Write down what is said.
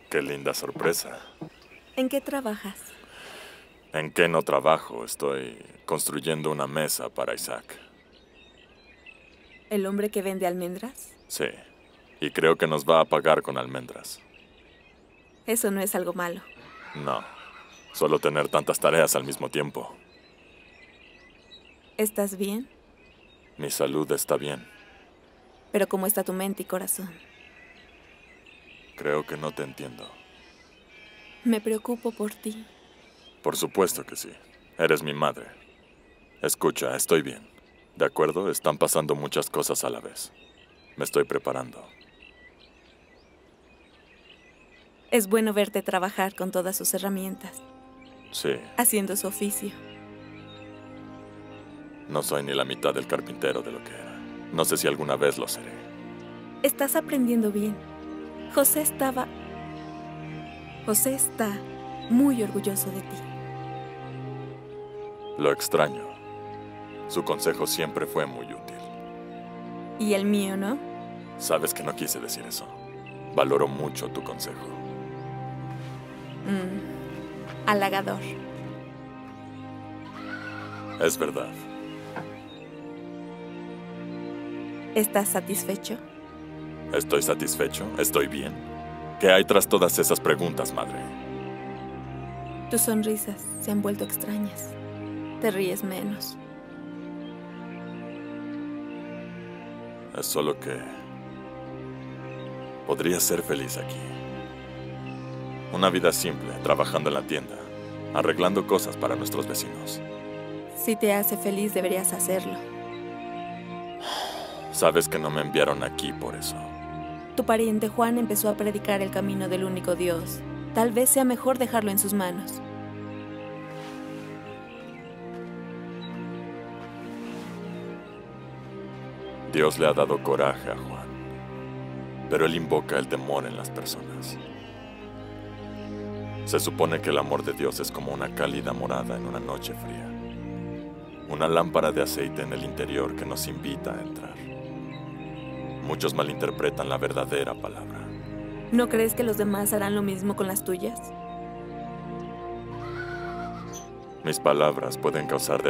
Qué linda sorpresa. ¿En qué trabajas? ¿En qué no trabajo? Estoy construyendo una mesa para Isaac. ¿El hombre que vende almendras? Sí, y creo que nos va a pagar con almendras. Eso no es algo malo. No, solo tener tantas tareas al mismo tiempo. ¿Estás bien? Mi salud está bien. Pero ¿cómo está tu mente y corazón? Creo que no te entiendo. Me preocupo por ti. Por supuesto que sí. Eres mi madre. Escucha, estoy bien. ¿De acuerdo? Están pasando muchas cosas a la vez. Me estoy preparando. Es bueno verte trabajar con todas sus herramientas, Sí, haciendo su oficio. no soy ni la mitad del carpintero de lo que era. No sé si alguna vez lo seré. Estás aprendiendo bien. José está muy orgulloso de ti. Lo extraño. Su consejo siempre fue muy útil. ¿Y el mío, no? Sabes que no quise decir eso. Valoro mucho tu consejo. Halagador. Es verdad. ¿Estás satisfecho? ¿Estoy satisfecho? ¿Estoy bien? ¿Qué hay tras todas esas preguntas, madre? Tus sonrisas se han vuelto extrañas. Te ríes menos. Es solo que podría ser feliz aquí. Una vida simple, trabajando en la tienda, arreglando cosas para nuestros vecinos. Si te hace feliz, deberías hacerlo. Sabes que no me enviaron aquí por eso. Tu pariente Juan empezó a predicar el camino del único Dios. Tal vez sea mejor dejarlo en sus manos. Dios le ha dado coraje a Juan, pero él invoca el temor en las personas. Se supone que el amor de Dios es como una cálida morada en una noche fría. Una lámpara de aceite en el interior que nos invita a entrar. Muchos malinterpretan la verdadera palabra. ¿No crees que los demás harán lo mismo con las tuyas? Mis palabras pueden causar